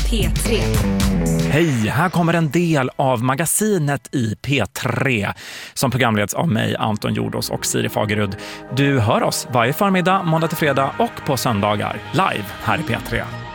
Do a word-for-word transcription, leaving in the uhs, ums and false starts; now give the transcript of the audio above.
P tre. Hej, här kommer en del av magasinet i P tre som programleds av mig, Anton Jordos och Siri Fagerud. Du hör oss varje förmiddag, måndag till fredag och på söndagar live här i P tre.